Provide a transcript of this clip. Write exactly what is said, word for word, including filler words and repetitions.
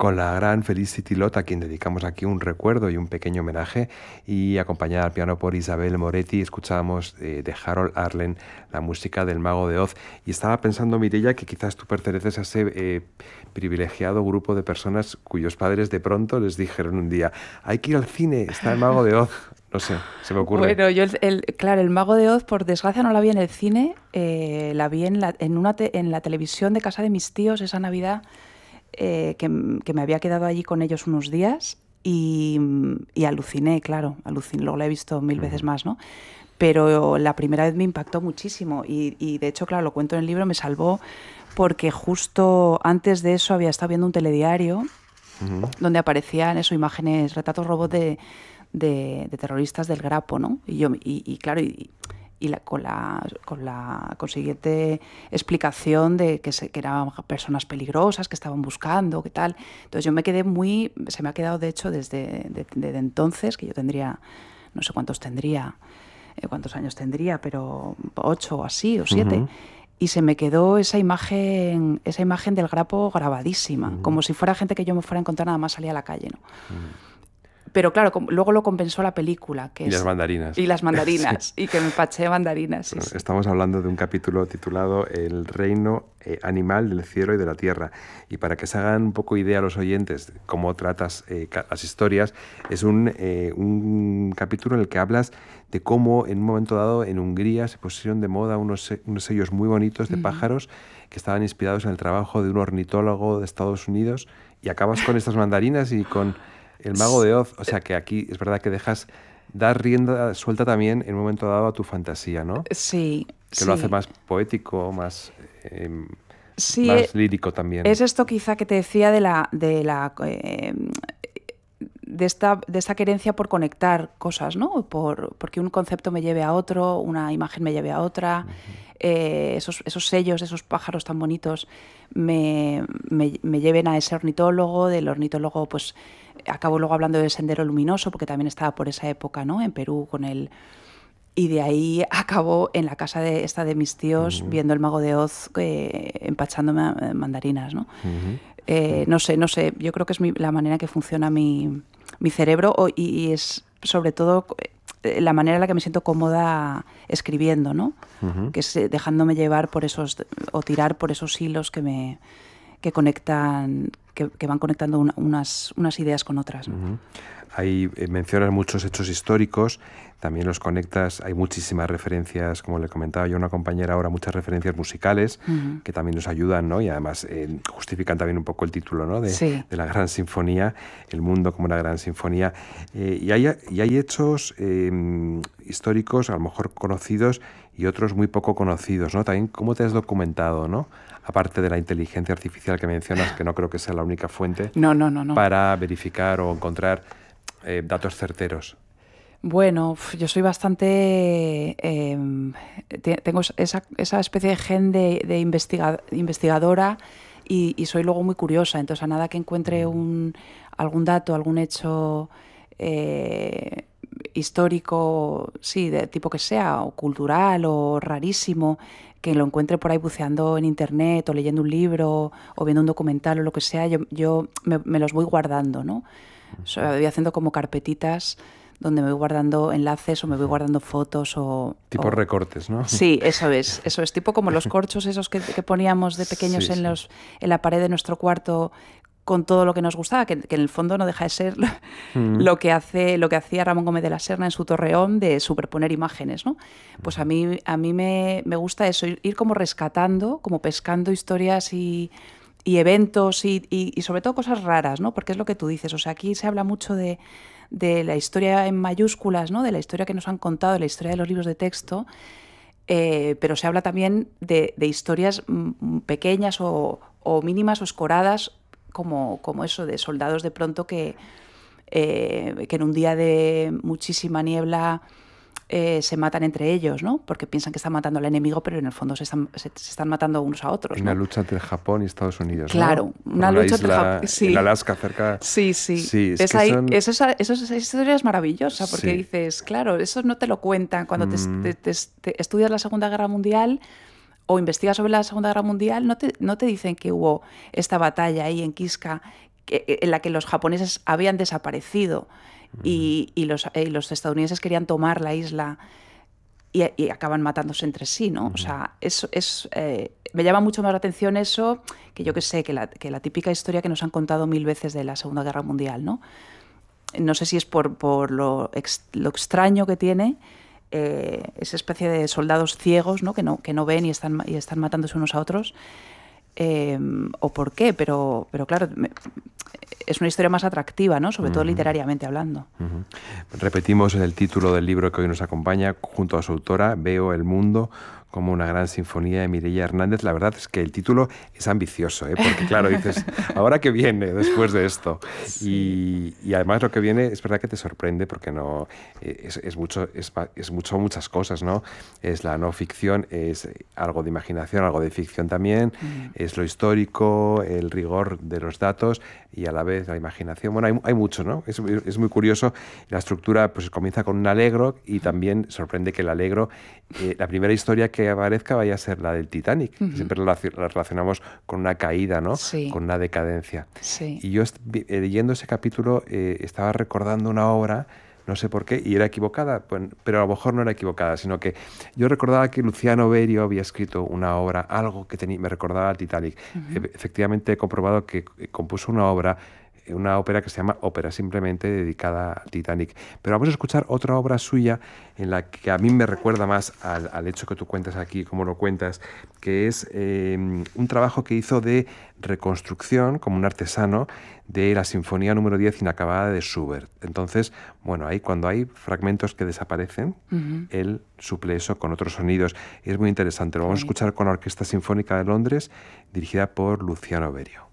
con la gran Felicity Lott, a quien dedicamos aquí un recuerdo y un pequeño homenaje, y acompañada al piano por Isabel Moretti, escuchábamos eh, de Harold Arlen la música del Mago de Oz. Y estaba pensando, Mireia, que quizás tú perteneces a ese eh, privilegiado grupo de personas cuyos padres de pronto les dijeron un día: hay que ir al cine, está el Mago de Oz. No sé, se me ocurre. Bueno, yo, el, el, claro, el Mago de Oz, por desgracia, no la vi en el cine, eh, la vi en la, en, una te, en la televisión de casa de mis tíos esa Navidad, eh, que, que me había quedado allí con ellos unos días y, y aluciné, claro, aluciné, luego la he visto mil veces más, ¿no? Pero la primera vez me impactó muchísimo y, y de hecho, claro, lo cuento en el libro, me salvó porque justo antes de eso había estado viendo un telediario uh-huh. donde aparecían eso, imágenes, retratos robot de... De, de terroristas del Grapo, ¿no? Y yo y, y claro y, y la, con la con la consiguiente explicación de que, se, que eran personas peligrosas que estaban buscando, qué tal. Entonces yo me quedé muy, se me ha quedado de hecho desde de, desde entonces, que yo tendría, no sé cuántos tendría, eh, cuántos años tendría, pero ocho o así o siete. Uh-huh. Y se me quedó esa imagen, esa imagen del Grapo grabadísima, uh-huh. como si fuera gente que yo me fuera a encontrar nada más salía a la calle, ¿no? Uh-huh. Pero claro, luego lo compensó la película. Que y es, las mandarinas. Y las mandarinas. Sí. Y que me paché mandarinas. Sí, bueno, sí. Estamos hablando de un capítulo titulado El reino eh, animal del cielo y de la tierra. Y para que se hagan un poco idea los oyentes cómo tratas eh, las historias, es un, eh, un capítulo en el que hablas de cómo en un momento dado en Hungría se pusieron de moda unos, unos sellos muy bonitos de uh-huh. pájaros que estaban inspirados en el trabajo de un ornitólogo de Estados Unidos. Y acabas con estas mandarinas y con... El Mago de Oz, o sea que aquí es verdad que dejas dar rienda suelta también en un momento dado a tu fantasía, ¿no? Sí. Que sí. lo hace más poético, más, eh, sí, más lírico también. Es esto quizá que te decía de la de la eh, de esta de esta querencia por conectar cosas, ¿no? Por porque un concepto me lleve a otro, una imagen me lleve a otra. Uh-huh. Eh, esos, esos sellos, esos pájaros tan bonitos me, me, me lleven a ese ornitólogo, del ornitólogo pues acabo luego hablando del Sendero Luminoso porque también estaba por esa época, ¿no? En Perú con el... Y de ahí acabó en la casa de esta de mis tíos uh-huh. viendo el Mago de Oz eh, empachándome mandarinas, ¿no? Uh-huh. Eh, no sé, no sé, yo creo que es mi, la manera que funciona mi, mi cerebro o, y, y es sobre todo... la manera en la que me siento cómoda escribiendo, ¿no? Uh-huh. Que es dejándome llevar por esos o tirar por esos hilos que me que conectan, que, que van conectando una, unas unas ideas con otras, ¿no? Uh-huh. Ahí eh, mencionas muchos hechos históricos, también los conectas, hay muchísimas referencias, como le comentaba yo a una compañera ahora, muchas referencias musicales uh-huh. que también nos ayudan, ¿no? Y además eh, justifican también un poco el título, ¿no? De, sí. de la gran sinfonía, el mundo como una gran sinfonía. Eh, y, hay, y hay hechos eh, históricos, a lo mejor conocidos, y otros muy poco conocidos, ¿no? También, ¿cómo te has documentado, ¿no? Aparte de la inteligencia artificial que mencionas, que no creo que sea la única fuente, no, no, no, no. para verificar o encontrar eh, datos certeros. Bueno, yo soy bastante... Eh, tengo esa, esa especie de gen de, de investiga, investigadora y, y soy luego muy curiosa. Entonces, a nada que encuentre un, algún dato, algún hecho eh, histórico, sí, de tipo que sea, o cultural o rarísimo, que lo encuentre por ahí buceando en internet o leyendo un libro o viendo un documental o lo que sea, yo, yo me, me los voy guardando, ¿no? O sea, voy haciendo como carpetitas donde me voy guardando enlaces o me voy guardando fotos o... Tipo o... recortes, ¿no? Sí, eso es, eso es. Tipo como los corchos esos que, que poníamos de pequeños sí, en, los, sí. en la pared de nuestro cuarto con todo lo que nos gustaba, que, que en el fondo no deja de ser mm. lo que hace lo que hacía Ramón Gómez de la Serna en su Torreón de superponer imágenes, ¿no? Pues a mí, a mí me, me gusta eso, ir, ir como rescatando, como pescando historias y... y eventos y, y, y sobre todo cosas raras, ¿no? Porque es lo que tú dices, o sea, aquí se habla mucho de, de la historia en mayúsculas, ¿no? De la historia que nos han contado, de la historia de los libros de texto, eh, pero se habla también de, de historias pequeñas o, o mínimas o escoradas, como, como eso, de soldados de pronto que, eh, que en un día de muchísima niebla... Eh, se matan entre ellos, ¿no? Porque piensan que están matando al enemigo, pero en el fondo se están, se, se están matando unos a otros, ¿no? Una lucha entre Japón y Estados Unidos, claro, ¿no? una, una lucha entre Japón... Sí. En Alaska, cerca... Sí, sí. sí es, es, ahí, son... es esa, esa, esa historia es maravillosa, porque sí. dices, claro, eso no te lo cuentan. Cuando mm. te, te, te, te estudias la Segunda Guerra Mundial o investigas sobre la Segunda Guerra Mundial, no te, no te dicen que hubo esta batalla ahí en Kiska que, en la que los japoneses habían desaparecido uh-huh. y, y, los, y los estadounidenses querían tomar la isla y, y acaban matándose entre sí, ¿no? Uh-huh. O sea, es, es, eh, me llama mucho más la atención eso que yo que sé, que la, que la típica historia que nos han contado mil veces de la Segunda Guerra Mundial, ¿no? No sé si es por, por lo, ex, lo extraño que tiene eh, esa especie de soldados ciegos, ¿no? Que no, que no ven y están, y están matándose unos a otros. Eh, o por qué, pero, pero claro, me, es una historia más atractiva, ¿no? Sobre uh-huh. todo literariamente hablando. Uh-huh. Repetimos el título del libro que hoy nos acompaña, junto a su autora, Veo el mundo como una gran sinfonía, de Mireia Hernández. La verdad es que el título es ambicioso, ¿eh? Porque claro, dices, ¿ahora qué viene después de esto? Sí. Y, y además lo que viene es verdad que te sorprende porque no es, es mucho, es, es mucho, muchas cosas, ¿no? Es la no ficción, es algo de imaginación, algo de ficción también, mm. es lo histórico, el rigor de los datos y a la vez la imaginación. Bueno, hay, hay mucho, ¿no? Es, es muy curioso. La estructura pues comienza con un allegro y también sorprende que el allegro, eh, la primera historia que que aparezca vaya a ser la del Titanic. Uh-huh. Siempre la relacionamos con una caída, ¿no? Sí. Con una decadencia. Sí. Y yo leyendo ese capítulo eh, estaba recordando una obra, no sé por qué, y era equivocada, pues, pero a lo mejor no era equivocada, sino que yo recordaba que Luciano Berio había escrito una obra, algo que tenía, me recordaba al Titanic. Uh-huh. E- efectivamente he comprobado que compuso una obra, una ópera que se llama Ópera, simplemente dedicada al Titanic. Pero vamos a escuchar otra obra suya en la que a mí me recuerda más al, al hecho que tú cuentas aquí, como lo cuentas, que es eh, un trabajo que hizo de reconstrucción, como un artesano, de la Sinfonía número diez inacabada de Schubert. Entonces, bueno, ahí cuando hay fragmentos que desaparecen, uh-huh. él suple eso con otros sonidos. Y es muy interesante. Lo vamos a escuchar con la Orquesta Sinfónica de Londres, dirigida por Luciano Berio.